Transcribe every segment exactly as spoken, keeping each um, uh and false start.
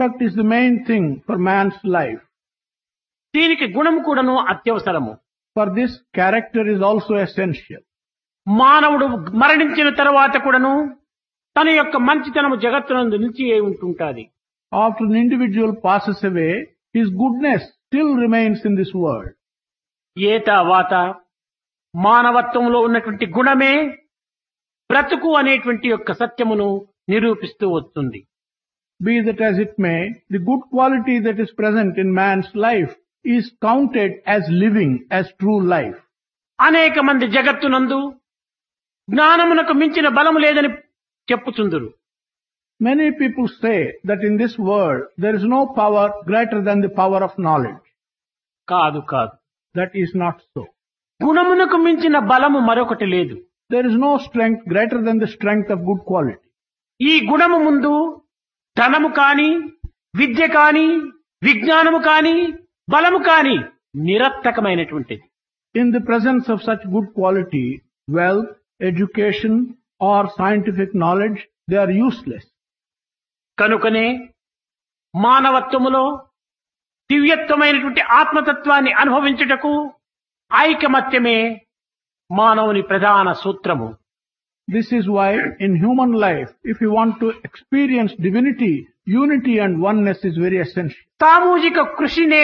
Respect is the main thing for man's life. దీనికి గుణము కూడాను అత్యవసరము. For this, character is also essential. మానవుడు మరణించిన తర్వాత కూడాను తన యొక్క మంచితనము జగత్తునందు నిలిచి ఉంటుంటాది. After an individual passes away, his goodness still remains in this world. ఏతావాత మానవత్వంలో ఉన్నటువంటి గుణమే బ్రతుకు అనేటువంటి యొక్క సత్యమును నిరూపిస్తూ వస్తుంది. Be that as it may, the good quality that is present in man's life is counted as living, as true life. అనేక మంది జగత్తునందు జ్ఞానమునకు మించిన బలము లేదని చెప్పుచుందురు. Many people say that in this world there is no power greater than the power of knowledge. కాదు కాదు. That is not so. గుణమునకు మించిన బలము మరొకటి లేదు. There is no strength greater than the strength of good quality. ఈ గుణము ముందు ధనము కాని, విద్య కాని, విజ్ఞానము కాని, బలము కాని నిరర్థకమైనటువంటిది. In the presence of such good quality, wealth, education or scientific knowledge, they are useless. కనుకనే మానవత్వములో దివ్యత్వమైనటువంటి ఆత్మతత్వాన్ని అనుభవించుటకు ఐకమత్యమే మానవుని ప్రధాన సూత్రము. This is why in human life, if you want to experience divinity, unity and oneness is very essential. సామూహిక కృషినే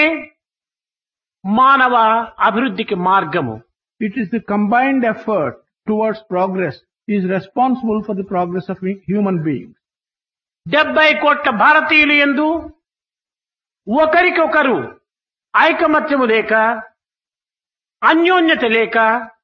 మానవ అభివృద్ధికి మార్గము. It is the combined effort towards progress is responsible for the progress of human beings. డెబ్బై కోట్ల భారతీయులు యందు ఒకరికొకరు ఐకమత్యము లేక, అన్యోన్యత లేక,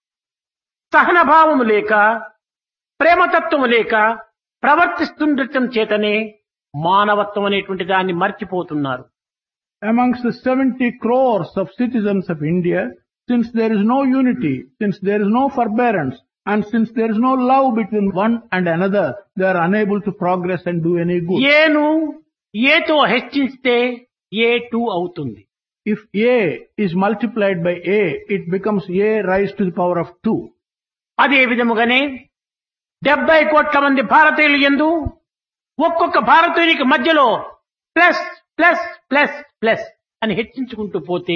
సహనభావము లేక, ప్రేమతత్వము లేక ప్రవర్తిస్తుండటం చేతనే మానవత్వం అనేటువంటి దాన్ని మర్చిపోతున్నారు. Amongst the seventy crores of citizens of India, since there is no unity, since there is no forbearance, and since there is no love between one and another, they are unable to progress and do any good. ఏను ఏతో హెచ్చిస్తే ఏ two అవుతుంది. If A is multiplied by A, it becomes A raised to the power of two. అదే విధముగానే డెబ్బై కోట్ల మంది భారతీయులు యందు ఒక్కొక్క భారతీయునికి మధ్యలో ప్లస్ ప్లస్ ప్లస్ ప్లస్ అని హెచ్చించుకుంటూ పోతే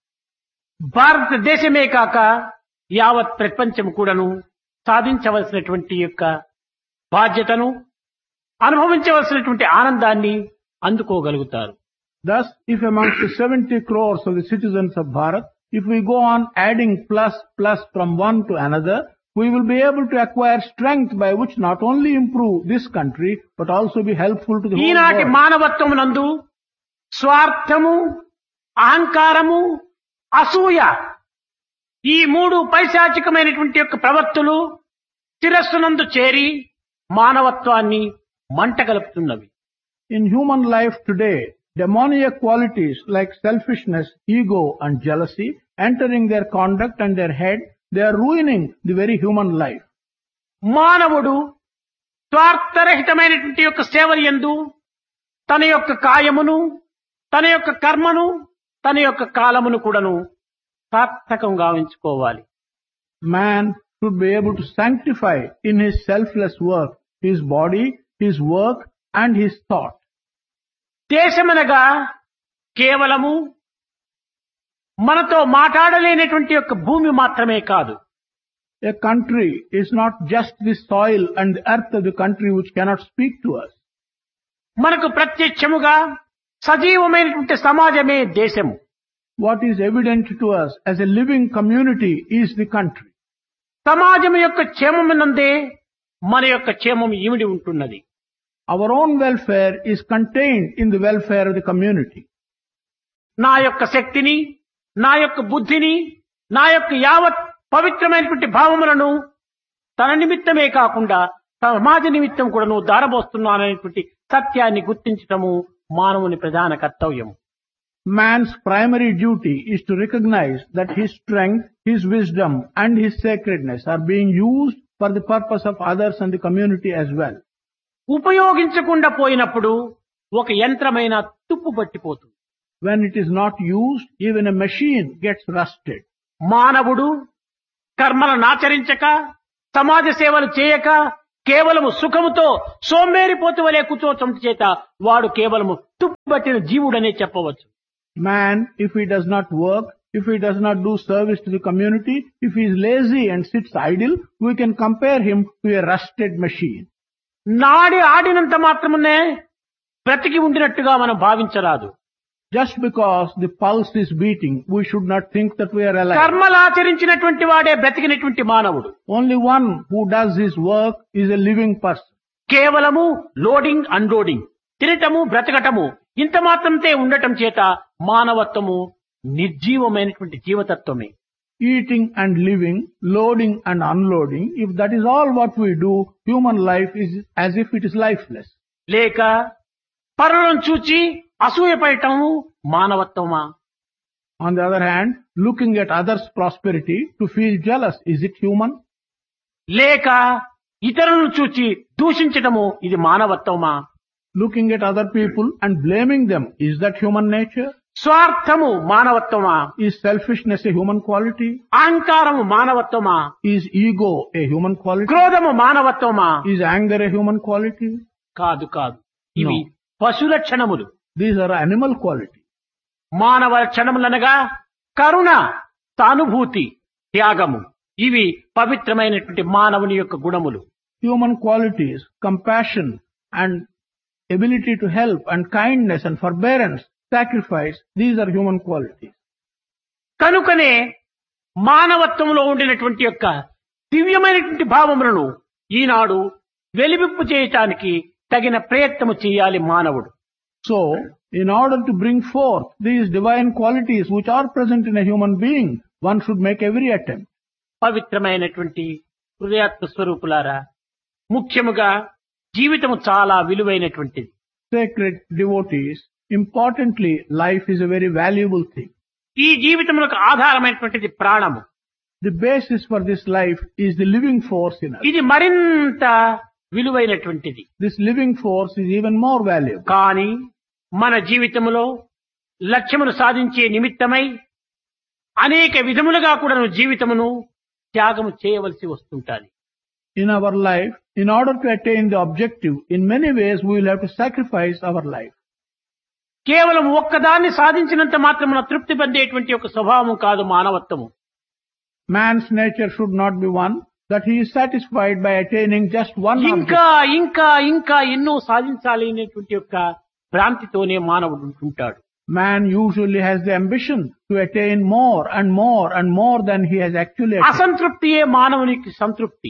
భారతదేశమే కాక యావత్ ప్రపంచం కూడాను సాధించవలసినటువంటి యొక్క బాధ్యతను, అనుభవించవలసినటువంటి ఆనందాన్ని అందుకోగలుగుతారు. Thus, if amongst the seventy crores of the citizens of Bharat, if we go on adding plus plus from one to another, we will be able to acquire strength by which not only improve this country, but also be helpful to the whole ఈనాటి world. మానవత్వమునందు స్వార్థము, అహంకారము, అసూయ ఈ మూడు పైశాచికమైనటువంటి యొక్క ప్రవర్తులు శిరస్సునందు చేరి మానవత్వాన్ని మంటగలుపుతున్నవి. In human life today, demoniac qualities like selfishness, ego and jealousy entering their conduct and their head, they are ruining the very human life. మానవుడు స్వార్థరహితమైనటువంటి యొక్క సేవ యందు తన యొక్క కాయమును, తన యొక్క కర్మను, తన యొక్క కాలమును కూడాను సార్థకంగా ఉంచుకోవాలి. Man should be able to sanctify in his selfless work his body, his work and his thought. దేశమనగా కేవలము మనతో మాట్లాడలేనటువంటి యొక్క భూమి మాత్రమే కాదు. A country is not just the soil and the earth of the country which cannot speak to us. మనకు ప్రత్యక్షముగా సజీవమైనటువంటి సమాజమే దేశము. What is evident to us as a living community is the country. సమాజం యొక్క క్షేమమునందే మన యొక్క క్షేమం ఇమిడి ఉంటున్నది. Our own welfare is contained in the welfare of the community. నా యొక్క శక్తిని, నా యొక్క బుద్ధిని, నా యొక్క యావత్ పవిత్రమైనటువంటి భావములను తన నిమిత్తమే కాకుండా సమాజ నిమిత్తం కూడాను దారబోస్తున్నాననేటువంటి సత్యాన్ని గుర్తించటము మానవుని ప్రధాన కర్తవ్యం. Man's primary duty is to recognize that his strength, his wisdom and his sacredness are being used for the purpose of others and the community as well. ఉపయోగించకుండా పోయినప్పుడు ఒక యంత్రమైన తుప్పు పట్టిపోతుంది. When it is not used, even a machine gets rusted. మానవుడు కర్మలను ఆచరించక, సమాజ సేవలు చేయక కేవలము సుఖముతో సోంబేరిపోతు వలె కూర్చోవటం చేత వాడు కేవలము తుప్పుబట్టిన జీవుడనే చెప్పవచ్చు. Man, if he does not work, if he does not do service to the community, if he is lazy and sits idle, we can compare him to a rusted machine. నాడి ఆడినంత మాత్రమే బ్రతికి ఉండినట్టుగా మనం భావించరాదు. Just because the pulse is beating, we should not think that we are alive. కర్మలాచరించినటువంటి వాడే బ్రతికినటువంటి మానవుడు. Only one who does his work is a living person. కేవలము loading unloading, తినటము బ్రతకటము ఇంత మాత్రంతే ఉండటం చేత మానవత్వము నిర్జీవమైనటువంటి జీవతత్వమే. Eating and living, loading and unloading, if that is all what we do, human life is as if it is lifeless. లేక పరులను చూచి అసూయపడటము మానవత్వమా? On the other hand, looking at others' prosperity to feel jealous, is it human? లేక ఇతరులను చూచి దూషించటము ఇది మానవత్వమా? Looking at other people and blaming them, is that human nature? స్వార్థము మానవత్వమా? Is selfishness a human quality? అహంకారము మానవత్వమా? Is ego a human quality? క్రోధము మానవత్వమా? Is anger a human quality? కాదు కాదు, ఇవి పశు లక్షణములు. These are animal qualities. మానవ లక్షణములనగా కరుణ, సానుభూతి, త్యాగము ఇవి పవిత్రమైనటువంటి మానవుని యొక్క గుణములు. Human qualities, compassion and ability to help and kindness and forbearance, sacrifice, these are human qualities. కనుకనే మానవత్వంలో ఉండినటువంటి యొక్క దివ్యమైనటువంటి భావములను ఈనాడు వెలివిప్పు చేయటానికి తగిన ప్రయత్నము చేయాలి మానవుడు. So, in order to bring forth these divine qualities which are present in a human being, one should make every attempt. పవిత్రమైనటువంటి హృదయాత్మ స్వరూపులారా, ముఖ్యముగా జీవితము చాలా విలువైనటువంటిది. Sacred devotees, importantly, life is a very valuable thing. ఈ జీవితములకు ఆధారమైనటువంటిది ప్రాణము. The basis for this life is the living force in us. ఇది మరింత విలువైనటువంటిది. This living force is even more valuable. కానీ మన జీవితములో లక్ష్యమును సాధించే నిమిత్తమై అనేక విధములుగా కూడా జీవితమును త్యాగము చేయవలసి వస్తుంటాది. In our life, in order to attain the objective, in many ways we will have to sacrifice our life. కేవలం ఒక్కదాన్ని సాధించినంత మాత్రమున తృప్తి పొందేటువంటి ఒక స్వభావం కాదు మానవత్వము. Man's nature should not be one that he is satisfied by attaining just one ఇంకా objective. ఇంకా ఇంకా ఎన్నో సాధించాలి అనేటువంటి యొక్క భ్రాంతితోనే మానవుడు ఉంటుంటాడు. Man usually has the ambition to attain more and more and more than he has actually attained. అసంతృప్తియే మానవునికి సంతృప్తి.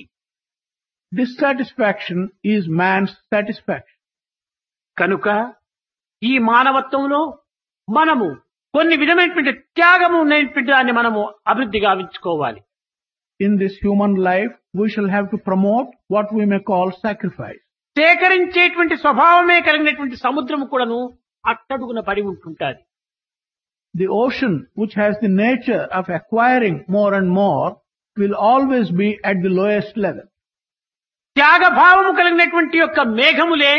Dissatisfaction is man's satisfaction. కనుక ఈ మానవత్వంలో మనము కొన్ని విధమైనటువంటి త్యాగము అనేటువంటి దాన్ని మనము అభివృద్ధి గావించుకోవాలి. In this human life, we shall have to promote what we may call sacrifice. సేకరించేటువంటి స్వభావమే కలిగినటువంటి సముద్రము కూడాను అట్టడుగున పడి ఉంటుంటాది. The ocean, which has the nature of acquiring more and more, will always be at the lowest level. త్యాగ భావము కలిగినటువంటి యొక్క మేఘములే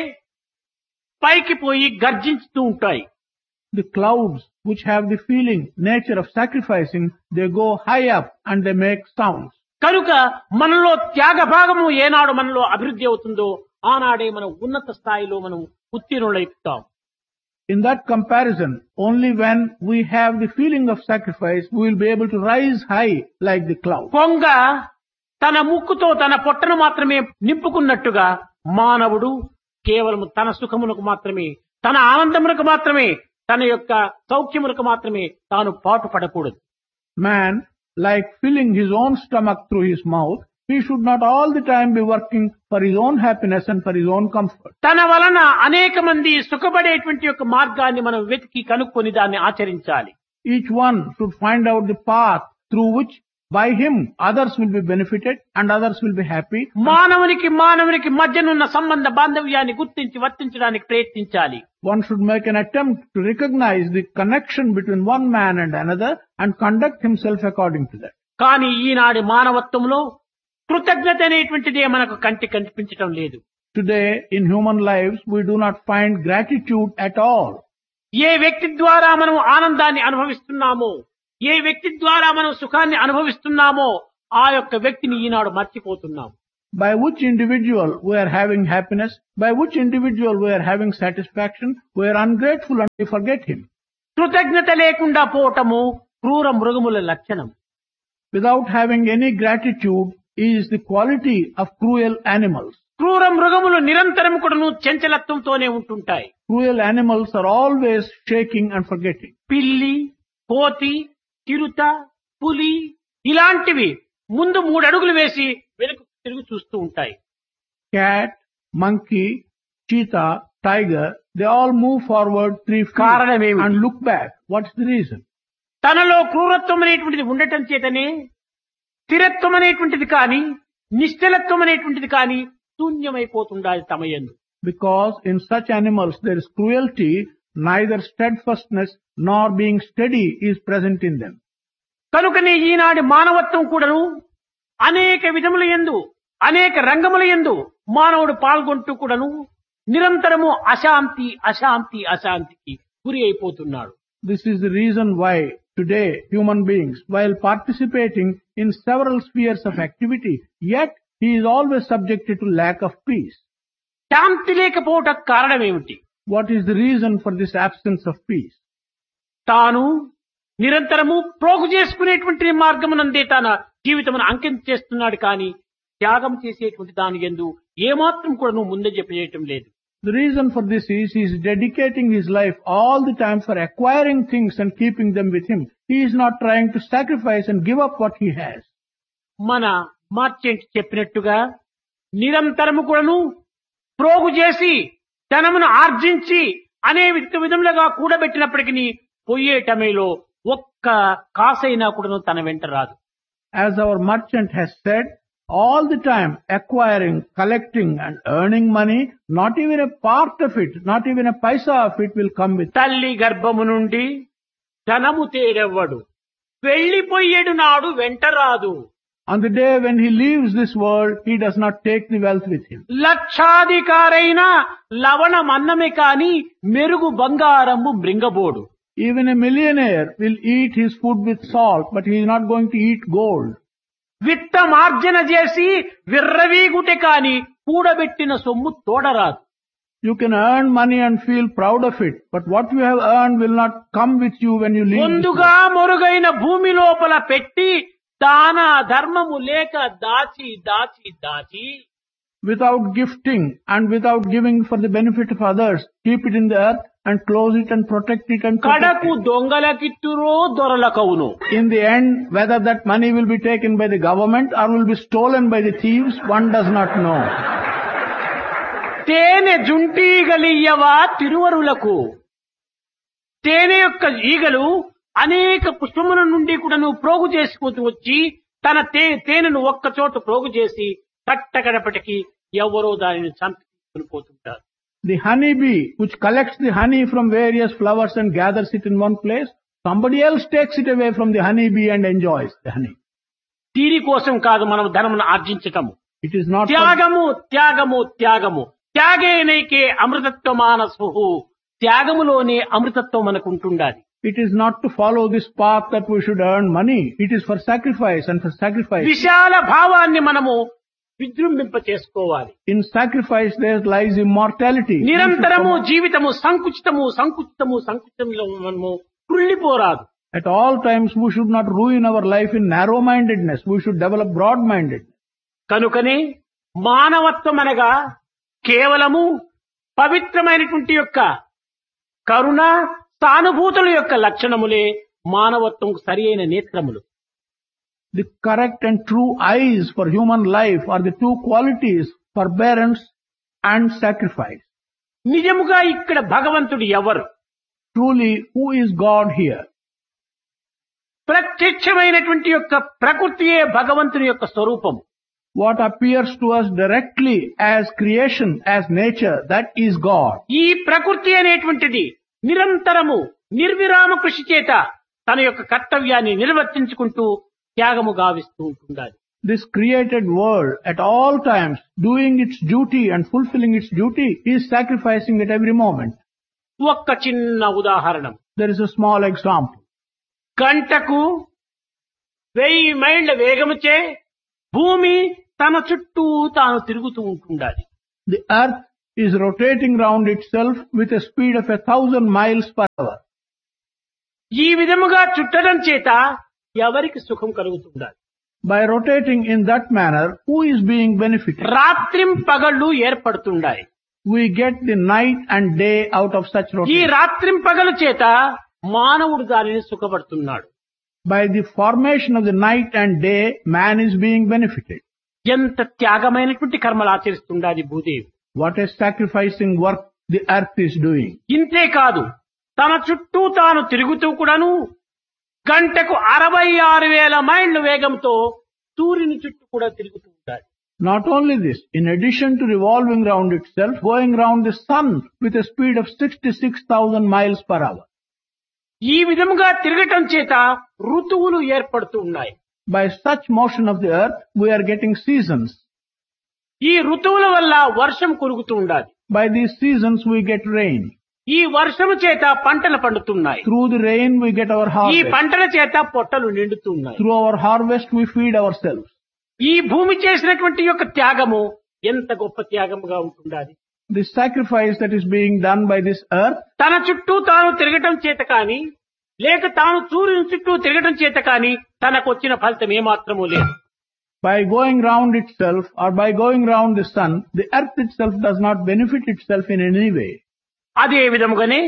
పైకి పోయి గర్జించుతూ ఉంటాయి. The clouds, which have the feeling, nature of sacrificing, they go high up and they make sounds. కనుక మనలో త్యాగ భాగము ఏనాడు మనలో అభివృద్ధి అవుతుందో ఆనాడే మనం ఉన్నత స్థాయిలో మనం ఉత్తీర్ణులైతాం. In that comparison, only when we have the feeling of sacrifice, we will be able to rise high like the cloud. కొంగ తన ముక్కుతో తన పొట్టను మాత్రమే నింపుకున్నట్టుగా మానవుడు కేవలం తన సుఖమునకు మాత్రమే, తన ఆనందమునకు మాత్రమే, తన యొక్క సౌఖ్యమునకు మాత్రమే తాను పాటు పడకూడదు. Man, like filling his own stomach through his mouth, he should not all the time be working for his own happiness and for his own comfort. తన వలన అనేక మంది సుఖపడేటువంటి యొక్క మార్గాన్ని మనం వెతికి కనుక్కొని దాన్ని ఆచరించాలి. Each one should find out the path through which by him others will be benefited and others will be happy. మానవునికి మానవునికి మధ్యనున్న సంబంధ బాంధవ్యాన్ని గుర్తించి వర్తించడానికి ప్రయత్నించాలి. One should make an attempt to recognize the connection between one man and another and conduct himself according to that. కానీ ఈనాటి మానవత్వంలో కృతజ్ఞత అనేటువంటిదే మనకు కంటి కనిపించటం లేదు. Today, in human lives, we do not find gratitude at all. ఏ వ్యక్తి ద్వారా మనం ఆనందాన్ని అనుభవిస్తున్నామో, ఏ వ్యక్తి ద్వారా మనం సుఖాన్ని అనుభవిస్తున్నామో ఆ యొక్క వ్యక్తిని ఈనాడు మర్చిపోతున్నాం. by which individual we are having happiness, by which individual we are having satisfaction, we are ungrateful and we forget him. కృతజ్ఞత లేకుండా పోవటము క్రూర మృగముల లక్షణం. Without having any gratitude is the quality of cruel animals. క్రూర మృగములు నిరంతరం కూడాను చంచలత్వంతోనే ఉంటుంటాయి. Cruel animals are always shaking and forgetting. పిల్లి, కోతి, చిరుత, పులి ఇలాంటివి ముందు మూడు అడుగులు వేసి వెనుక తిరిగి చూస్తూ ఉంటాయి. Cat, monkey, cheetah, tiger, they all move forward three feet కారణమేమిటి? and look back. What's the reason? తనలో క్రూరత్వం అనేటువంటిది ఉండటం చేతనే స్థిరత్వం అనేటువంటిది కానీ నిశ్చలత్వం అనేటువంటిది కానీ శూన్యమైపోతుండాలి తమయందు. Because in such animals there is cruelty, neither steadfastness nor being steady is present in them. కనుకనే ఈనాటి మానవత్వం కూడాను అనేక విధముల యందు అనేక రంగముల యందు మానవుడు పాల్గొంటూ కూడాను నిరంతరము అశాంతి అశాంతి అశాంతికి గురి అయిపోతున్నాడు. This is the reason why today human beings, while participating in several spheres of activity, yet he is always subjected to lack of peace. శాంతి లేకపోవటం కారణం ఏమిటి? What is the reason for this absence of peace? తాను నిరంతరము ప్రోగు చేసుకునేటువంటి మార్గమునందే తన జీవితమును అంకితం చేస్తున్నాడు కానీ త్యాగం చేసేటువంటి దాని యందు ఏమాత్రం కూడా నువ్వు ముందే చెప్పేయటం లేదు. The reason for this is he is dedicating his life all the time for acquiring things and keeping them with him. He is not trying to sacrifice and give up what he has. మన merchant చెప్పినట్టుగా నిరంతరము కూడాను ప్రోగు చేసి ధనమును ఆర్జించి అనే విధములుగా కూడబెట్టినప్పటికీ పోయేటమేలో ఒక్క కాసైనా కూడాను తన వెంట రాదు. As our merchant has said, all the time acquiring, collecting and earning money, not even a part of it, not even a paisa of it will come with. తల్లి గర్భము నుండి ధనము తేడెవ్వడు వెళ్లిపోయేడు నాడు వెంట రాదు. On the day when he leaves this world, he does not take the wealth with him. లక్షాధికారైన లవణమన్నమే కాని మెరుగు బంగారము మృంగబోడు. Even a millionaire will eat his food with salt, but he is not going to eat gold. విత్తమార్జన చేసి విర్రవీగుటే కాని కూడబెట్టిన సొమ్ము తోడరాదు. You can earn money and feel proud of it, but what you have earned will not come with you when you leave. ముందుగా మొరుగైన భూమి లోపల పెట్టి దాన ధర్మము లేక దాచి దాచి దాచి without gifting and without giving for the benefit of others, keep it in the earth and close it and protect it and protect కడకు it. దొంగలకిట్టురో దొరలకవును. In the end, whether that money will be taken by the government or will be stolen by the thieves, one does not know. తేనె జుంటీగలియ్యవా తిరువరులకు. తేనె యొక్క ఈగలు అనేక పుష్పముల నుండి కూడా నువ్వు ప్రోగు చేసుకుంటూ వచ్చి తన తే తేనెను ఒక్క చోట ప్రోగు చేసి కట్టగడపటికి ఎవరో దానిని చంపుకొని పోతుంటారు. The honey bee, which collects the honey from various flowers and gathers it in one place, somebody else takes it away from the honey bee and enjoys the honey. దీని కోసం కాదు మనం ధనమును ఆర్జించటము. It is not for, త్యాగము త్యాగము త్యాగము త్యాగేనైకే అమృతత్వమానసు. త్యాగములోనే అమృతత్వం మనకు ఉంటుండాలి. it is not to follow this path that we should earn money. It is for sacrifice, and for sacrifice. విశాల భావాన్ని మనము విజృంభింప చేసుకోవాలి. In sacrifice there lies immortality. నిరంతరము జీవితము సంకుచితము సంకుచితము సంకుచితంలో మనము కృళ్ళిపోరాదు. At all times we should not ruin our life in narrow-mindedness. We should develop broad-mindedness. కనుకనే మానవత్వం అనగా కేవలము పవిత్రమైనటువంటి యొక్క కరుణ సానుభూతుల యొక్క లక్షణములే మానవత్వం సరి అయిన నేత్రములు. The correct and true eyes for human life are the two qualities, forbearance and sacrifice. నిజముగా ఇక్కడ భగవంతుడు ఎవరు? Truly, who is God here? ప్రత్యక్షమైనటువంటి యొక్క ప్రకృతియే భగవంతుని యొక్క స్వరూపం. What appears to us directly as creation, as nature, that is God. ఈ ప్రకృతి అనేటువంటిది నిరంతరము నిర్విరామ కృషి చేత తన యొక్క కర్తవ్యాన్ని నిర్వర్తించుకుంటూ త్యాగము గావిస్తూ ఉంటుండాలి. This created world at all times, doing its duty and fulfilling its duty, is sacrificing at every moment. ఒక్క చిన్న ఉదాహరణం. There is a small example. గంటకు వెయ్యి మైళ్ళ వేగముచే భూమి తన చుట్టూ తాను తిరుగుతూ ఉంటుండాలి. The earth is rotating round itself with a speed of a thousand miles per hour. ఈ విధముగా చుట్టడం చేత ఎవరికి సుఖం కలుగుతుండాలి? By rotating in that manner, who is being benefited? రాత్రిం పగళ్ళు ఏర్పడుతుండాయి. We get the night and day out of such ఈ rotation. రాత్రిం పగలు చేత మానవుడు దానిని సుఖపడుతున్నాడు. By the formation of the night and day, man is being benefited. ఎంత త్యాగమైనటువంటి కర్మలు ఆచరిస్తుండాలి Bhudevi. What a sacrificing work the earth is doing. ఇంతే కాదు, తన చుట్టూ తాను తిరుగుతూ కూడాను గంటకు అరవై ఆరు వేల మైళ్ళ వేగంతో సూర్యుని చుట్టూ కూడా తిరుగుతూ ఉంటాడు. Not only this, in addition to revolving round itself, going round the sun with a speed of sixty-six thousand miles per hour. ఈ విధముగా తిరగటం చేత ఋతువులు ఏర్పడుతూ ఉన్నాయి. By such motion of the earth, we are getting seasons. ఈ ఋతువుల వల్ల వర్షం కురుగుతూ ఉండాలి. By these seasons, we get rain. ఈ వర్షము చేత పంటలు పండుతున్నాయి. Through the rain, we get our ఈ harvest. పంటల చేత పొట్టలు నిండుతున్నాయి. Through our harvest, we feed ourselves. ఈ భూమి చేసినటువంటి యొక్క త్యాగము ఎంత గొప్ప త్యాగముగా ఉంటుండాలి. The sacrifice that is being done by this earth, తన చుట్టూ తాను తిరగటం చేత కాని లేక తాను సూర్యుని చుట్టూ తిరగటం చేత కాని తనకు వచ్చిన ఫలితం ఏమాత్రమూ లేదు. by going round itself or by going round the sun, the earth itself does not benefit itself in any way. అదే విధముగానే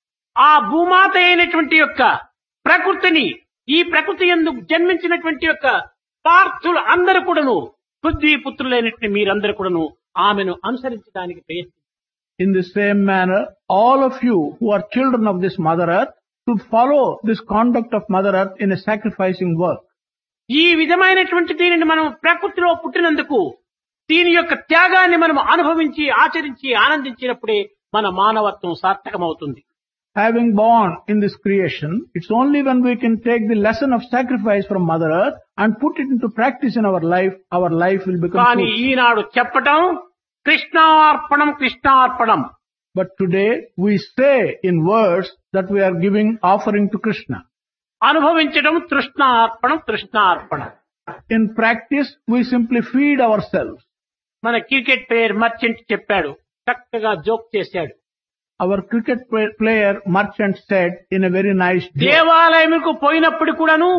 ఆ భూమాత అయినటువంటి యొక్క ప్రకృతిని ఈ ప్రకృతి యందు జన్మించినటువంటి యొక్క పార్థులు అందరూ కూడాను పృథ్వీ పుత్రులైనటువంటి మీరందరూ కూడాను ఆమెను అనుసరించడానికి ప్రయత్నించారు. In the same manner, all of you who are children of this Mother Earth should follow this conduct of Mother Earth in a sacrificing work. ఈ విధమైనటువంటి దీనిని మనం ప్రకృతిలో పుట్టినందుకు దీని యొక్క త్యాగాన్ని మనం అనుభవించి ఆచరించి ఆనందించినప్పుడే మన మానవత్వం సార్థకమవుతుంది. Having born in this creation, it's only when we can take the lesson of sacrifice from Mother Earth and put it into practice in our life, our life will become కానీ full. ఈనాడు చెప్పటం కృష్ణార్పణం కృష్ణార్పణం. But today we say in words that we are giving offering to Krishna. అనుభవించడం తృష్ణార్పణం తృష్ణార్పణం. In practice, we simply feed ourselves. మన cricket player merchant చెప్పాడు, చక్కగా joke చేశాడు. Our cricket play- player Merchant said in a very nice joke. దేవాలయంకు పోయినప్పుడు కూడాను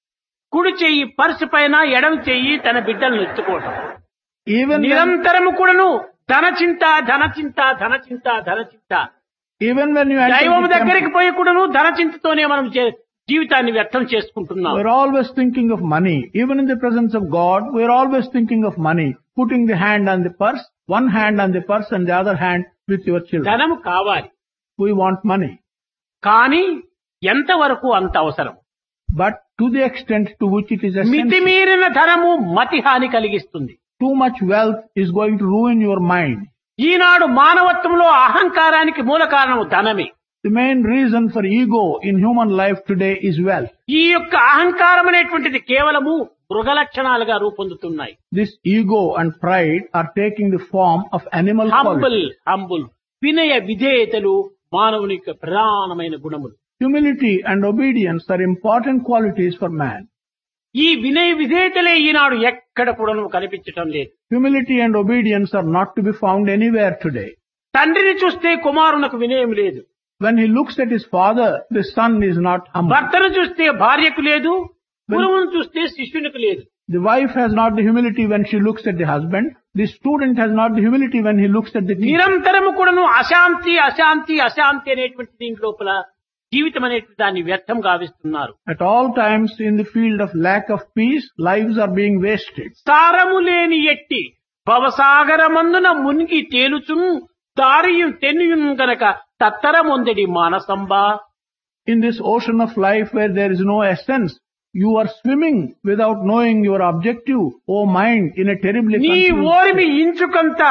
కుడి చెయ్యి purse పైన ఎడమ చెయ్యి తన బిడ్డలను ఎత్తుకోవటం. Even when, నిరంతరము కూడాను ధన చింత ధన చింత ధన చింత ధన చింత. even when you enter దైవం the దగ్గరికి temple, పోయి కూడాను ధన చింతతోనే మనం జీ- జీవితాన్ని వ్యర్థం చేసుకుంటున్నాం. we're always thinking of money. Even in the presence of God, we're always thinking of money. Putting the hand on the purse, one hand on the purse and the other hand with your children. ధనము కావాలి, We want money. కానీ ఎంతవరకు అంత అవసరం. But to the extent to which it is essential, మితిమీరిన ధనము మతి హాని కలిగిస్తుంది. too much wealth is going to ruin your mind. ఈనాడు మానవత్వంలో అహంకారానికి మూల కారణం ధనమే. The main reason for ego in human life today is wealth. ఈ యొక్క అహంకారం అనేటువంటిది కేవలము మృగ లక్షణాలుగా రూపొందుతున్నాయి. This ego and pride are taking the form of animal humble qualities. Humble వినయ విధేయతలు మానవుని యొక్క ప్రధానమైన గుణములు. Humility and obedience are important qualities for man. ఈ వినయ విధేయతలే ఈనాడు ఎక్కడ కూడా కనిపించటం లేదు. Humility and obedience are not to be found anywhere today. తండ్రిని చూస్తే కుమారునకు వినయం లేదు. When he looks at his father, the son is not humble. భర్తను చూస్తే భార్యకు లేదు, గురువును చూస్తే శిష్యునికి లేదు. The wife has not the humility when she looks at the husband. The student has not the humility when he looks at the teacher. నిరంతరము కూడాను అశాంతి అశాంతి అశాంతి అనేటువంటి దీని లోపల జీవితం అనేటువంటి దాన్ని వ్యర్థం గావిస్తున్నారు. At all times in the field of lack of peace, lives are being wasted. సారము లేని ఎట్టి భవసాగరమందున మునిగి తేలుచును దారియు తెన్నుయును గనక తత్తరమొందడి మానసంబా. In this ocean of life where there is no essence, you are swimming without knowing your objective, O mind, in a terribly నీ confused ఓరిమి state. ఇంచుకంతా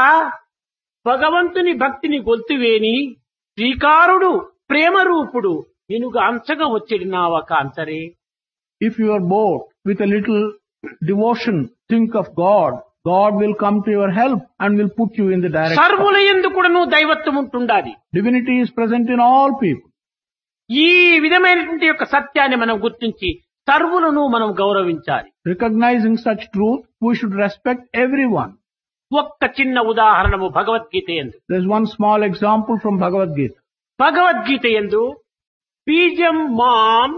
భగవంతుని భక్తిని గొల్తువేని శ్రీకారుడు ప్రేమ రూపుడు నినుగా అంచగా వచ్చేది నా ఒక అంతరే. If you are bored with a little devotion, think of God. God will come to your help and will put you in the direction. సర్వుల యందు కూడాను దైవత్వం ఉంటుండాలి. Divinity is present in all people. ఈ విధమైనటువంటి యొక్క సత్యాన్ని మనం గుర్తించి సర్వులను మనం గౌరవించాలి. Recognizing such truth, we should respect everyone. ఒక్క చిన్న ఉదాహరణము భగవద్గీత యందు. There's one small example from Bhagavad Gita. Bhagavad Gita యందు బీజం మాం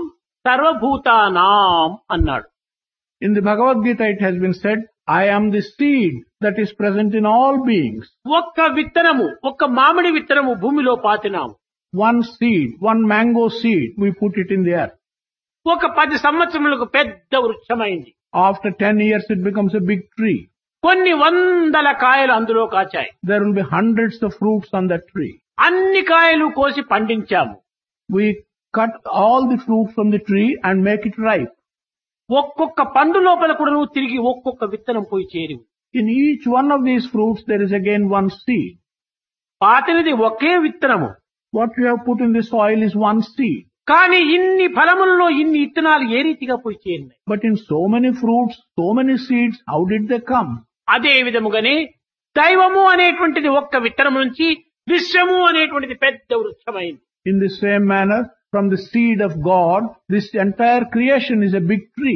సర్వభూతానాం అన్నాడు. In the Bhagavad Gita it has been said, I am the seed that is present in all beings. ఒక్క విత్తనము, ఒక్క మామిడి విత్తనము భూమిలో పాతినాము. One seed, one mango seed, we put it in the earth. ఒక పది సంవత్సరములకు పెద్ద వృక్షమైంది. After ten years it becomes a big tree. కొన్ని వందల కాయలు అందులో కాచాయి. There will be hundreds of fruits on that tree. అన్ని కాయలు కోసి పండించాము. We cut all the fruit from the tree and make it ripe. ఒక్కొక్క పండు లోపల కూడా నువ్వు తిరిగి ఒక్కొక్క విత్తనం పోయి చేరి. In each one of these fruits there is again one seed. పాతినది ఒకే విత్తనము. What you have put in the soil is one seed. కానీ ఇన్ని ఫలములలో ఇన్ని విత్తనాలు ఏ రీతిగా పోయి చేరినాయి. But in so many fruits, so many seeds, how did they come? అదే విధముగానే దైవము అనేటువంటిది ఒక్క విత్తనం నుంచి విశ్వము అనేటువంటిది పెద్ద వృక్షమైంది. In the same manner, from the seed of God, this entire creation is a big tree.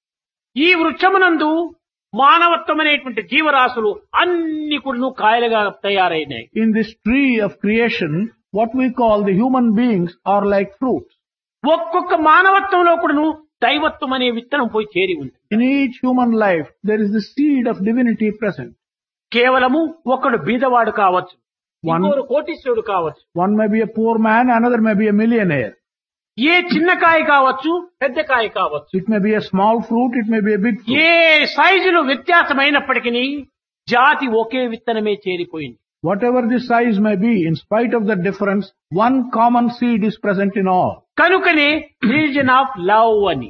ఈ వృక్షమునందు మానవత్వం అనేటువంటి జీవరాశులు అన్ని కూడా కాయలుగా తయారైనాయి. In this tree of creation, what we call the human beings are like fruits. ఒక్కొక్క మానవత్వంలో కూడా దైవత్వం అనే విత్తనం పోయి చేరి ఉంది. In each human life, there is the seed of divinity present. కేవలము ఒకడు బీదవాడు కావచ్చు, One- ఇంకొకడు కోటీశ్వరుడు కావచ్చు, One may be a poor man, another may be a millionaire. ఏ చిన్న కాయ కావచ్చు, పెద్ద కాయ కావచ్చు, It may be a small fruit, it may be a big fruit. ఏ సైజులు వ్యత్యాసమైనప్పటికీ జాతి ఒకే విత్తనమే చేరిపోయింది. Whatever the size may be, in spite of the difference, one common seed is present in all. కనుకనే రిలీజన్ ఆఫ్ లవ్ అని,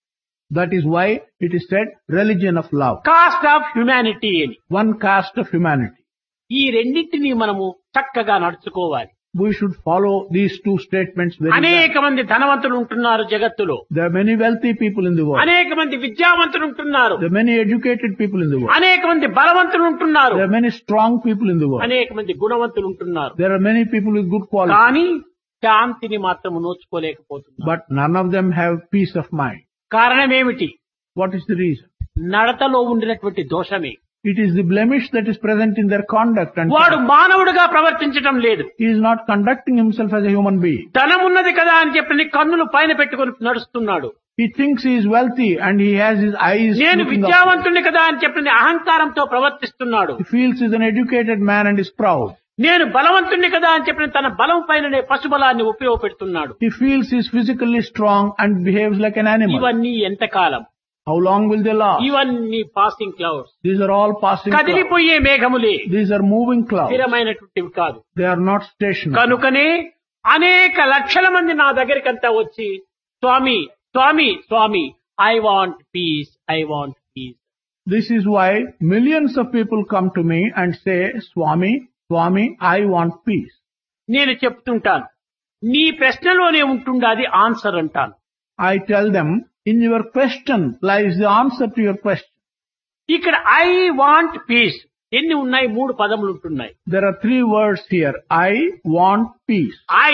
That is why it is said religion of love. Cost of humanity అని. One caste of humanity. ఈ రెండింటినీ మనము చక్కగా నడుచుకోవాలి. We should follow these two statements very well. అనేక మంది ధనవంతులు ఉంటున్నారు జగత్తులో, There are many wealthy people in the world. అనేక మంది విద్యావంతులు ఉంటున్నారు, There are many educated people in the world. అనేక మంది బలవంతులు ఉంటున్నారు, There are many strong people in the world. అనేక మంది గుణవంతులు ఉంటున్నారు. There are many people with good qualities. కానీ శాంతిని మాత్రం నోచుకోలేకపోతున్నారు. But none of them have peace of mind. కారణం ఏమిటి? What is the reason? నడతలో ఉండినటువంటి దోషమే. It is the blemish that is present in their conduct, and వాడు మానవుడిగా ప్రవర్తించటం లేదు. he is not conducting himself as a human being. ధనం ఉన్నది కదా అని చెప్పి కన్నులు పైన పెట్టుకొని నడుస్తున్నాడు. He thinks he is wealthy and he has his eyes నేను looking up. విద్యావంతుని కదా అని చెప్పి అహంకారంతో ప్రవర్తిస్తున్నాడు. He feels he is an educated man and is proud. నేను బలవంతుణ్ణి కదా అని చెప్పి తన బలం పైననే పశుబలాన్ని ఉపయోగపెడుతున్నాడు. He feels he is physically strong and behaves like an animal. ఇవన్నీ ఎంతకాలం? How long will they last? ఇవన్నీ passing clouds, These are all passing clouds. కదిలిపోయే మేఘములే, These are moving clouds. స్థిరమైనటువంటివి కాదు. They are not stationary. కనుకనే అనేక లక్షల మంది నా దగ్గరికంతా వచ్చి స్వామి స్వామి స్వామి I want peace, I want peace. This is why millions of people come to me and say, Swami, Swami, I want peace. నేను చెప్తుంటాను, నీ ప్రశ్నలోనే ఉంటుండాది ఆన్సర్ అంటాను. I tell them, in your question lies the answer to your question. ఇక్కడ I want peace ఎన్ని ఉన్నాయి? మూడు పదములు ఉంటున్నాయి. There are three words here. I want peace. I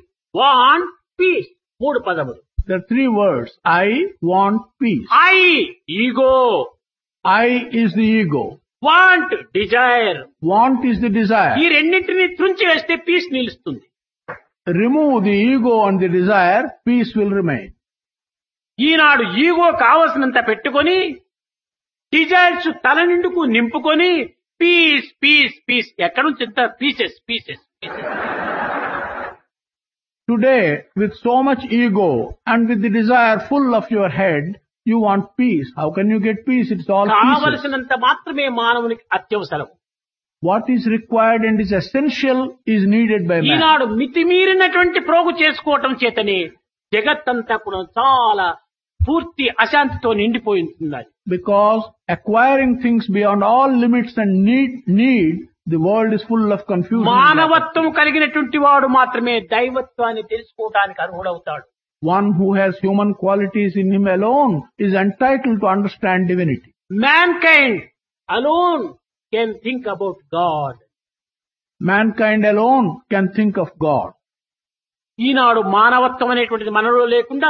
want peace మూడు పదములు. There are three words. I want peace. I ego, I is the ego. Want Dzire. Want is the ఈ desire. రెండింటిని తుంచి వేస్తే పీస్ నిలుస్తుంది. Remove the ego and the desire, peace will remain. Eenadu ego కావలసినంత పెట్టుకొని desires తల నిండుకు నింపుకొని piece piece piece ఎక్కడి నుంచి ఎంత pieces pieces Today, with so much ego and with the desire full of your head, you want peace. How can you get peace? It's all pieces. కావలసినంత మాత్రమే మానవునికి అత్యవసరం. What is required and is essential is needed by man. ఈనాడు మితిమీరినటువంటి ప్రోగు చేసుకోవటం చేతనే జగత్తంతా కూడా చాలా పూర్తి అశాంతితో నిండిపోయింది. Because acquiring things beyond all limits and need, need, the world is full of confusion. మానవత్వం కలిగినటువంటి వాడు మాత్రమే దైవత్వాన్ని తెలుసుకోవడానికి అర్హుడవుతాడు. One who has human qualities in him alone is entitled to understand divinity. Mankind alone can think about God. Mankind alone can think of God. ఈనాడు మానవత్వం అనేటువంటిది మనలో లేకుండా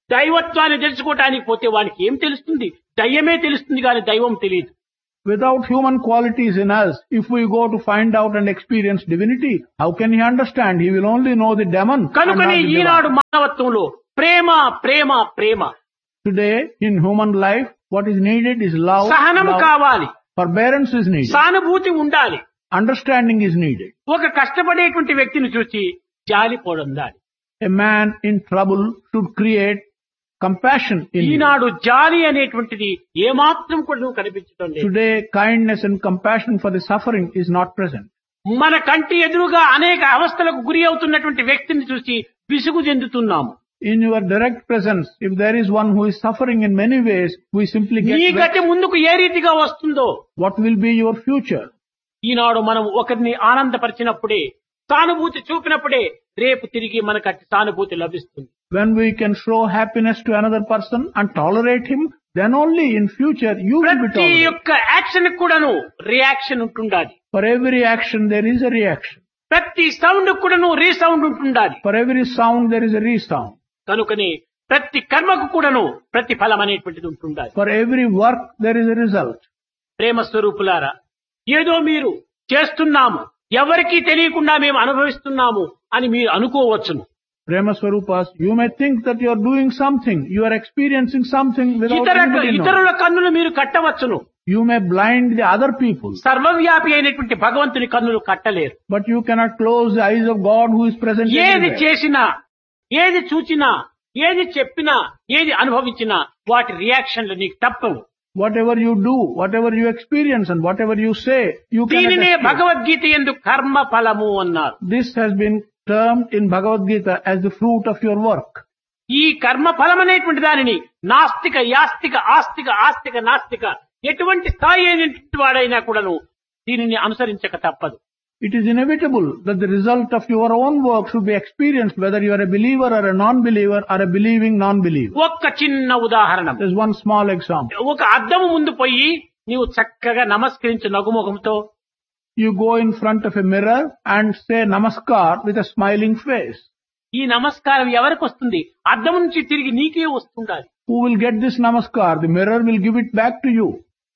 దైవత్వాన్ని తెలుసుకోవటానికి పోతే వానికి ఏం తెలుస్తుంది? దయ్యమే తెలుస్తుంది కానీ దైవం తెలియదు. Without human qualities in us, if we go to find out and experience divinity, how can he understand? He will only know the demon. and not కనుకనే the divine. Eenadu మానవత్వంలో Prema Prema Prema Today, in human life, what is needed is love, సహనము love. కావాలి, Forbearance is needed. సానుభూతి ఉండాలి. Understanding is needed. ఒక కష్టపడేటువంటి వ్యక్తిని చూసి జాలి పొందాలి. A man in trouble should create compassion in him. ఈనాడు జాలి అనేటువంటిది ఏమాత్రం కూడా కనిపించడం లేదు. Today, kindness and compassion for the suffering is not present. మన కంటి ఎదురుగా అనేక అవస్థలకు గురి అవుతున్నటువంటి వ్యక్తిని చూసి విసుగు చెందుతున్నాము. In your direct presence, if there is one who is suffering in many ways, we simply get నీ vexed. గతి ముందుకు ఏ రీతిగా వస్తుందో, What will be your future? ఈనాడు మనం ఒకరిని ఆనందపరిచినప్పుడే, సానుభూతి చూపినప్పుడే రేపు తిరిగి మనకు అట్టి సానుభూతి లభిస్తుంది. When we can show happiness to another person and tolerate him, then only in future you will be ప్రతి tolerated. యొక్క యాక్షన్ కూడాను రియాక్షన్ ఉంటుండాలి. For every action there is a reaction. ప్రతి సౌండ్ కూడాను రీసౌండ్ ఉంటుండాలి. For every sound there is a resound. కనుకని ప్రతి కర్మకు కూడాను ప్రతిఫలం అనేటువంటిది ఉంటుండాలి. For every work there is a result. ప్రేమ స్వరూపులారా, ఏదో మీరు చేస్తున్నాము, ఎవరికీ తెలియకుండా మేము అనుభవిస్తున్నాము అని మీరు అనుకోవచ్చును. Prema Swarupas, you may think that you are doing something, you are experiencing something without ఇతర anybody knowing. ఇతరుల కన్నులు మీరు కట్టవచ్చును. You may blind the other people, సర్వవ్యాపి అయినటువంటి భగవంతుని కన్నులు కట్టలేరు. but you cannot close the eyes of God who is present ఏది everywhere. చేసినా, ఏది చూచినా, ఏది చెప్పినా, ఏది అనుభవించినా వాటి రియాక్షన్లు నీకు తప్పవు. Whatever you do, whatever you experience and whatever you say, you cannot దీనినే escape. భగవద్గీత యందు కర్మ ఫలము అన్నారు. This has been termed in Bhagavad Gita as the fruit of your work. ఈ కర్మ ఫలం అనేటువంటి దానిని నాస్తిక, యాస్తిక, ఆస్తిక, ఆస్తిక, నాస్తిక ఎటువంటి స్థాయి అయినటువంటి వాడైనా కూడాను దీనిని అనుసరించక తప్పదు. It is inevitable that the result of your own work should be experienced whether you are a believer or a non-believer or a believing non-believer. ఒక్క చిన్న ఉదాహరణ. There's one small example. ఒక అద్దము ముందు పోయి నీవు చక్కగా నమస్కరించు నగుముఖంతో. You go in front of a mirror and say namaskar with a smiling face. ఈ నమస్కారం ఎవరికి వస్తుంది? అద్దం నుంచి తిరిగి నీకే వస్తుండాలి. Who will get this namaskar? The mirror will give it back to you.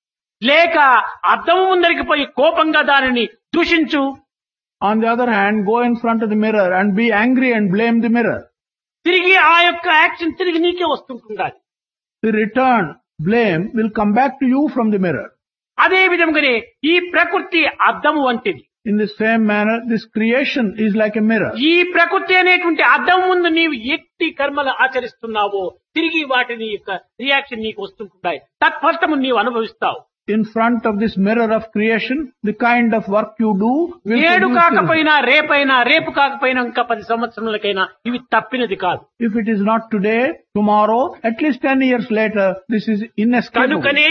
లేక అద్దము ముందరికి పోయి కోపంగా దానిని దూషించు. On the other hand, go in front of the mirror and be angry and blame the mirror. తిరిగి ఆ యొక్క యాక్షన్ తిరిగి నీకే వస్తుంటుండాలి. The return blame will come back to you from the mirror. అదే విధంగానే ఈ ప్రకృతి అద్దము వంటిది. In the same manner, this creation is like a mirror. ఈ ప్రకృతి అనేటువంటి అద్దం ముందు నీవు ఎట్టి కర్మలు ఆచరిస్తున్నావో తిరిగి వాటిని యొక్క రియాక్షన్ నీకు వస్తుంటాయి. తత్ఫలితము నీవు అనుభవిస్తావు. In front of this mirror of creation, the kind of work you do will ఏడు produce కాకపోయినా రేపైనా, రేపు కాకపోయినా ఇంకా పది సంవత్సరాలకైనా ఇవి తప్పినది కాదు. If it is not today, tomorrow, at least ten years later, this is inescapable. కనుకనే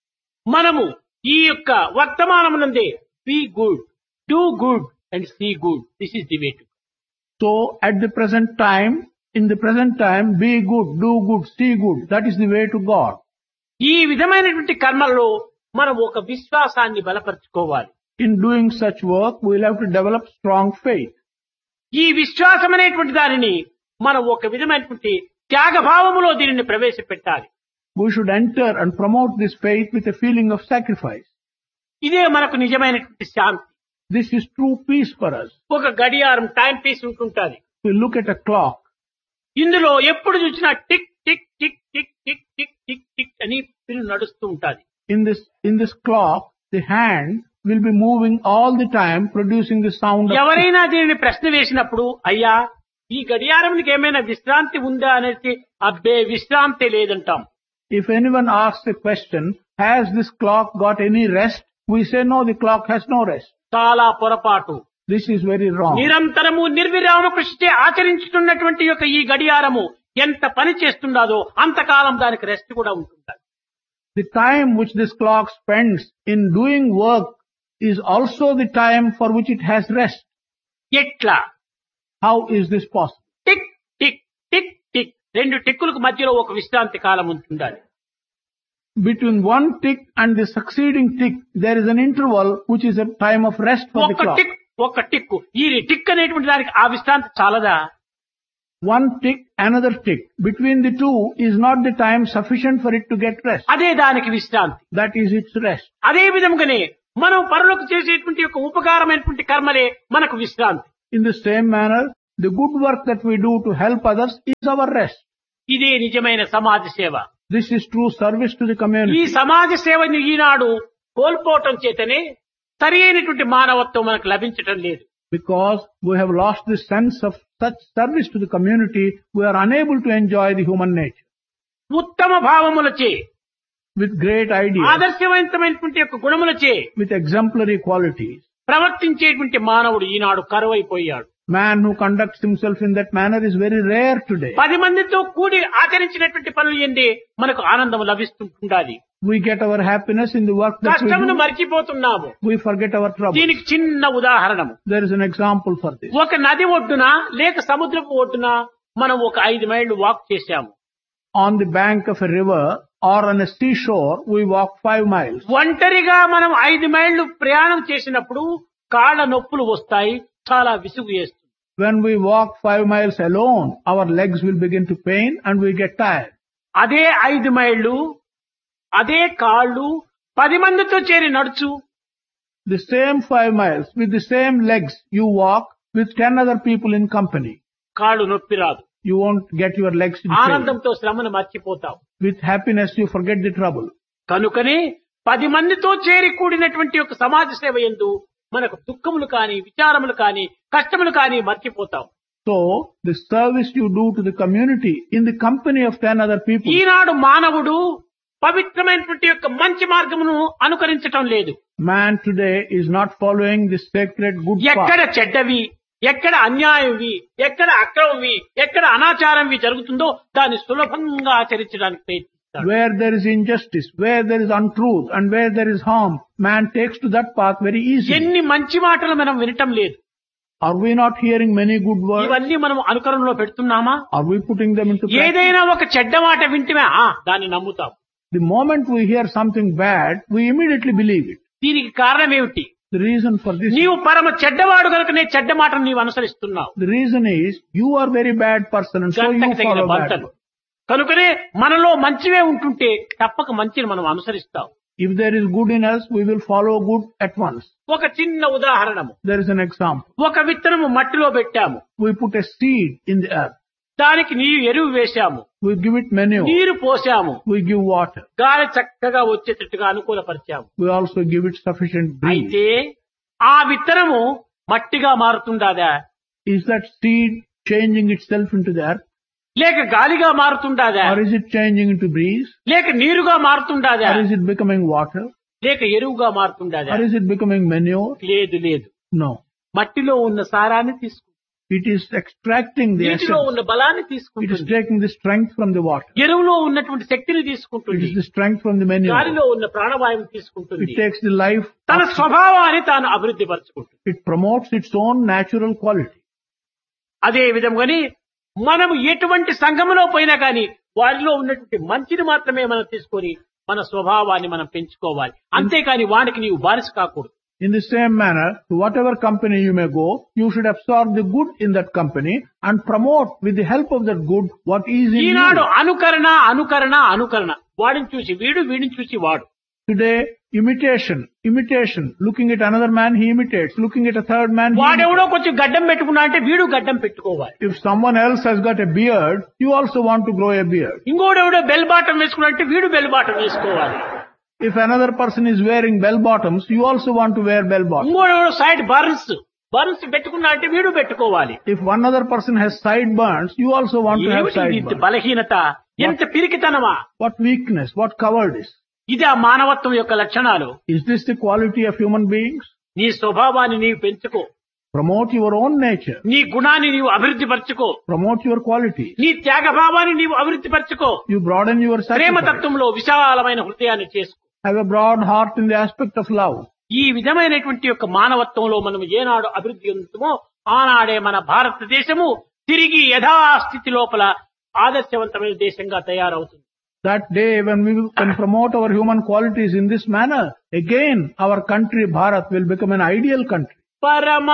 మనము ఈ యొక్క వర్తమానమునందే be good, do good and see good. This is the way to. So, at the present time, in the present time, be good, do good, see good. That is the way to God. ఈ విధమైనటువంటి కర్మల్లో మనం ఒక విశ్వాసాన్ని బలపరుచుకోవాలి. In doing such work, we will have to develop strong faith. ఈ విశ్వాసం అనేటువంటి దానిని మనం ఒక విధమైనటువంటి త్యాగభావములో దీనిని ప్రవేశపెట్టాలి. We should enter and promote this faith with a feeling of sacrifice. ఇదే మనకు నిజమైనటువంటి శాంతి. This is true peace for us. ఒక గడియారం time piece ఉంటుంటాది. We look at a clock. ఇందులో ఎప్పుడు చూసినా tick tick tick tick tick tick tick tick అని పిల్లు నడుస్తూ ఉంటాది. In this, in this clock, the hand will be moving all the time, producing the sound of ఎవరైనా దీనిని ప్రశ్న వేసినప్పుడు, అయ్యా ఈ గడియారానికి ఏమైనా విశ్రాంతి ఉందా అనేది, అబ్బే విశ్రాంతి లేదంటాం. If anyone asks a question, has this clock got any rest? We say no, the clock has no rest. చాలా పొరపాటు. This is very wrong. నిరంతరము నిర్విరామ కృషిచే ఆచరించుతున్నటువంటి యొక్క ఈ గడియారము ఎంత పని చేస్తుండదో అంతకాలం దానికి రెస్ట్ కూడా ఉంటుంది. The time which this clock spends in doing work is also the time for which it has rest. ఎట్లా? How is this possible? Tick tick tick tick రెండు టిక్కులకు మధ్యలో ఒక విశ్రాంతి కాలం ఉంటుండాలి. Between one tick and the succeeding tick, there is an interval which is a time of rest for the ఒక clock. Tick ఒక టిక్కు ఈ టిక్ అనేటువంటి దానికి ఆ విశ్రాంతి చాలదా? one tick, another tick. Between the two is not the time sufficient for it to get rest. అదే దానికి విశ్రాంతి. That is its rest. అదే విధంగానే మనం పరులకు చేసేటువంటి యొక్క ఉపకారమైనటువంటి కర్మలే మనకు విశ్రాంతి. In the same manner, the good work that we do to help others is our rest. ఇదే నిజమైన సమాజ సేవ. This is true service to the ఈ community. సమాజ సేవని ఈనాడు కోల్పోవటం చేతనే సరి అయినటువంటి మానవత్వం మనకు లభించటం లేదు. Because we have lost the sense of such service to the community, we are unable to enjoy the human nature. ఉత్తమ భావములచే, With great ideas, ఆదర్శవంతమైనటువంటి యొక్క గుణములచే with exemplary qualities. ప్రవర్తించేటువంటి మానవుడు ఈనాడు కరువైపోయాడు. Man who conducts himself in that manner is very rare today. పది మందితో కూడి ఆచరించినటువంటి పనులు ఎందే మనకు ఆనందం లభిస్తుంటుండాలి. We get our happiness in the work that we కష్టమును do. మర్చిపోతున్నాము. We forget our trouble. దీనికి చిన్న ఉదాహరణము. There is an example for this. ఒక నది ఒడ్డున లేక సముద్రపు ఒడ్డున మనం ఒక ఐదు మైళ్ళు వాక్ చేశాము. On the bank of a river or on a seashore, we walk five miles. ఒంటరిగా మనం ఐదు మైళ్ళు ప్రయాణం చేసినప్పుడు కాళ్ళ నొప్పులు వస్తాయి, చాలా విసుగు వేస్తుంది. When we walk five miles alone, our legs will begin to pain and we get tired. అదే ఐదు మైళ్ళు, అదే కాళ్ళు పది మందితో చేరి నడుచు. The same five miles with the same legs you walk with ten other people in company. కాళ్ళు నొప్పి రాదు. You won't get your legs in pain. ఆనందంతో శ్రమను మర్చిపోతావు. With happiness you forget the trouble. కనుకనే పది మందితో చేరి కూడినటువంటి ఒక సమాజ సేవ యందు మనకు దుఃఖములు కాని, విచారములు కాని, కష్టములు కాని మర్చిపోతాం. So, the service you do to the community in the company of ten other people. ఈనాడు మానవుడు పవిత్రమైనటువంటి యొక్క మంచి మార్గమును అనుకరించటం లేదు. Man today is not following the sacred good ఎక్కడ path. చెడ్డవి, ఎక్కడ అన్యాయంవి, ఎక్కడ అక్రమంవి, ఎక్కడ అనాచారంవి జరుగుతుందో దాన్ని సులభంగా ఆచరించడానికి ప్రయత్నిస్తాడు. Where there is injustice, where there is untruth, and where there is harm, man takes to that path very easily. ఎన్ని మంచి మాటలు మనం వినటం లేదు. Are we not hearing many good words? ఇవన్నీ మనం అనుకరణలో పెడుతున్నామా? Are we putting them into practice? ఏదైనా ఒక చెడ్డ మాట వింటమే ఆ దాన్ని నమ్ముతాం. The moment we hear something bad, we immediately believe it. దీనికి కారణం ఏమిటి? The reason for this, నీవు పరమ చెడ్డవాడు కనుకనే చెడ్డ మాటను నీవు అనుసరిస్తున్నావు. the reason is you are very bad person and so you గంటకు తగిన follow bad. బంటలు. కనుకనే మనలో మంచివే ఉంటుంటే తప్పక మంచిని మనం అనుసరిస్తాం. If there is good in us, we will follow good at once. ఒక చిన్న ఉదాహరణము. There is an example. ఒక విత్తనము మట్టిలో పెట్టాము, We put a seed in the earth. దానికి నీరు ఎరువు వేశాము, We give it manure. నీరు పోసాము, We give water. గాలి చక్కగా వచ్చేటట్టుగా అనుకూలపరిచాము. We also give it sufficient breeze. అయితే ఆ విత్తనము మట్టిగా మారుతుండాదా, Is that seed changing itself into the earth? లేక గాలిగా మారుతుండాదా, Or is it changing into breeze? లేక నీరుగా మారుతుండాదా, Or is it becoming water? లేక ఎరువుగా మారుతుండాదా? Or is it becoming manure? లేదు లేదు. No. మట్టిలో ఉన్న సారాన్ని తీసుకుంటుంది, It is extracting the నీటిలో essence. ఉన్న బలాన్ని It is తీసుకుంటుంది, taking the strength from the water. ఎరువులో ఉన్నటువంటి శక్తిని It తీసుకుంటుంది, is the strength from the manure. గాలిలో ఉన్న ప్రాణవాయువుని తీసుకుంటుంది, It takes the life. తన of- స్వభావాన్ని తాను అభివృద్ధి పరచుకుంటుంది. It promotes its own natural quality. అదే విధంగాని మనం ఎటువంటి సంఘములో పోయినా కానీ వారిలో ఉన్నటువంటి మంచిని మాత్రమే మనం తీసుకొని మన స్వభావాన్ని మనం పెంచుకోవాలి. అంతేకాని వానికి నీవు బానిస కాకూడదు. In the same manner, to whatever company you may go, you should absorb the good in that company and promote with the help of that good what is in Eenadu you. అనుకరణ అనుకరణ అనుకరణ, వాడిని చూసి వీడు, వీడిని చూసి వాడు. Today, imitation, imitation. Looking at another man, he imitates. Looking at a third man, he వాడెవడో imitates. కొంచెం గడ్డం పెట్టుకున్నా అంటే వీడు గడ్డం పెట్టుకోవాలి. If someone else has got a beard, you also want to grow a beard. ఇంకోడెవడో bell bottom వేసుకున్నా అంటే వీడు బెల్ బాటం వేసుకోవాలి. If another person is wearing bell bottoms, you also want to wear bell bottoms. ఇంకోడెవడో side burns burns పెట్టుకున్నా అంటే వీడు పెట్టుకోవాలి. If one other person has sideburns, you also want to have ఏమిటి ఇది sideburns. బలహీనత, ఎంత పిరికితనమా! What weakness, what cowardice. ఇది ఆ మానవత్వం యొక్క లక్షణాలు. Is this the quality of human beings? నీ స్వభావాన్ని నీవు పెంచుకో, Promote your own nature. నీ గుణాన్ని నీవు అభివృద్ధి పరచుకో, Promote your qualities. నీ త్యాగభావాన్ని నీవు అభివృద్ధి పరచుకో, You broaden your sacrifice. ప్రేమతత్వంలో విశాలమైన హృదయాన్ని చేసుకో. Have a broad heart in the aspect of love. ఈ విధమైనటువంటి యొక్క మానవత్వంలో మనం ఏనాడు అభివృద్ధి చెందుతామో ఆనాడే మన భారతదేశము తిరిగి యథాస్థితి లోపల ఆదర్శవంతమైన దేశంగా తయారవుతుంది. That day when we can promote our human qualities in this manner, again our country Bharat will become an ideal country. పరమ